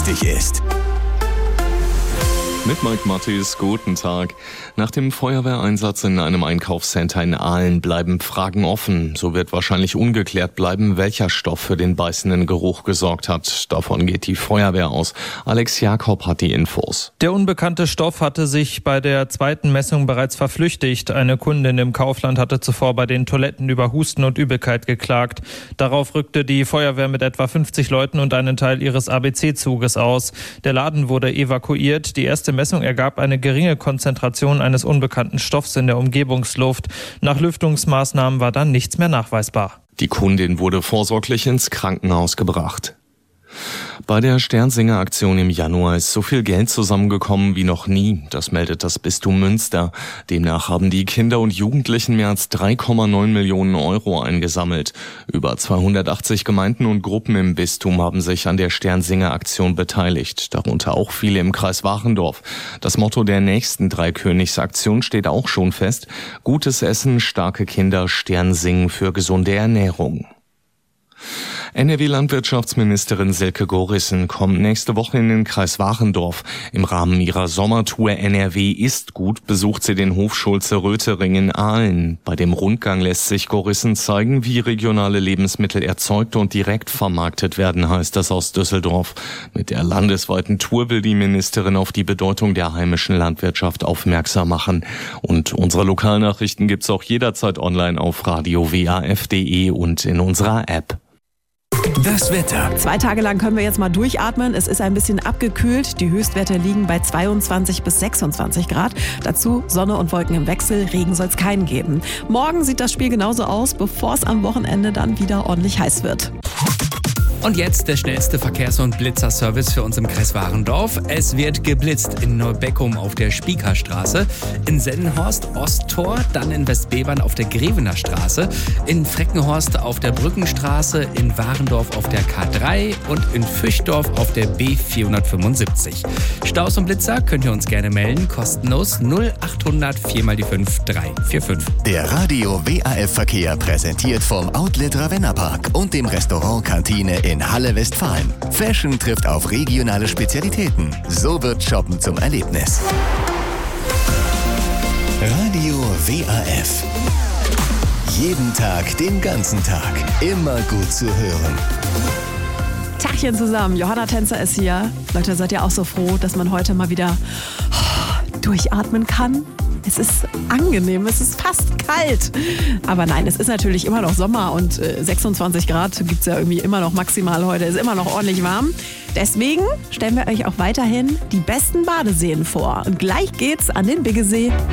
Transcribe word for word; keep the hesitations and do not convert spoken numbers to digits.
wichtig ist. Mit Mike Mattis, guten Tag. Nach dem Feuerwehreinsatz in einem Einkaufscenter in Aalen bleiben Fragen offen. So wird wahrscheinlich ungeklärt bleiben, welcher Stoff für den beißenden Geruch gesorgt hat. Davon geht die Feuerwehr aus. Alex Jakob hat die Infos. Der unbekannte Stoff hatte sich bei der zweiten Messung bereits verflüchtigt. Eine Kundin im Kaufland hatte zuvor bei den Toiletten über Husten und Übelkeit geklagt. Darauf rückte die Feuerwehr mit etwa fünfzig Leuten und einen Teil ihres A B C-Zuges aus. Der Laden wurde evakuiert. Die erste Messung ergab eine geringe Konzentration eines unbekannten Stoffs in der Umgebungsluft. Nach Lüftungsmaßnahmen war dann nichts mehr nachweisbar. Die Kundin wurde vorsorglich ins Krankenhaus gebracht. Bei der Sternsinger-Aktion im Januar ist so viel Geld zusammengekommen wie noch nie. Das meldet das Bistum Münster. Demnach haben die Kinder und Jugendlichen mehr als drei Komma neun Millionen Euro eingesammelt. Über zweihundertachtzig Gemeinden und Gruppen im Bistum haben sich an der Sternsinger-Aktion beteiligt. Darunter auch viele im Kreis Wachendorf. Das Motto der nächsten Dreikönigs-Aktion steht auch schon fest. Gutes Essen, starke Kinder, Sternsingen für gesunde Ernährung. N R W-Landwirtschaftsministerin Silke Gorissen kommt nächste Woche in den Kreis Wachendorf. Im Rahmen ihrer Sommertour N R W ist gut besucht sie den Hof Schulze-Rötering in Aalen. Bei dem Rundgang lässt sich Gorissen zeigen, wie regionale Lebensmittel erzeugt und direkt vermarktet werden, heißt das aus Düsseldorf. Mit der landesweiten Tour will die Ministerin auf die Bedeutung der heimischen Landwirtschaft aufmerksam machen. Und unsere Lokalnachrichten gibt's auch jederzeit online auf radio w a f punkt d e und in unserer App. Das Wetter. Zwei Tage lang können wir jetzt mal durchatmen. Es ist ein bisschen abgekühlt. Die Höchstwerte liegen bei zweiundzwanzig bis sechsundzwanzig Grad. Dazu Sonne und Wolken im Wechsel. Regen soll es keinen geben. Morgen sieht das Spiel genauso aus, bevor es am Wochenende dann wieder ordentlich heiß wird. Und jetzt der schnellste Verkehrs- und Blitzerservice für uns im Kreis Warendorf. Es wird geblitzt in Neubeckum auf der Spiekerstraße, in Sendenhorst Osttor, dann in Westbevern auf der Grevener Straße, in Freckenhorst auf der Brückenstraße, in Warendorf auf der K drei und in Fischdorf auf der B vierhundertfünfundsiebzig. Staus und Blitzer könnt ihr uns gerne melden, kostenlos null achthundert vier mal die fünf drei vier fünf. Der Radio W A F-Verkehr präsentiert vom Outlet Ravenna Park und dem Restaurant Kantine in Halle Westfalen. Fashion trifft auf regionale Spezialitäten. So wird Shoppen zum Erlebnis. Radio W A F. Jeden Tag, den ganzen Tag. Immer gut zu hören. Tachchen zusammen. Johanna Tänzer ist hier. Leute, seid ihr auch so froh, dass man heute mal wieder durchatmen kann? Es ist angenehm, es ist fast kalt. Aber nein, es ist natürlich immer noch Sommer und äh, sechsundzwanzig Grad gibt es ja irgendwie immer noch maximal heute. Ist immer noch ordentlich warm. Deswegen stellen wir euch auch weiterhin die besten Badeseen vor. Und gleich geht's an den Biggesee.